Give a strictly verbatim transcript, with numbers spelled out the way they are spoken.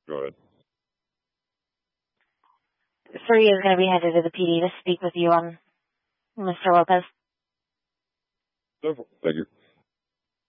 Go ahead. Three is going to be headed to the P D to speak with you on Mister Lopez. Thank you.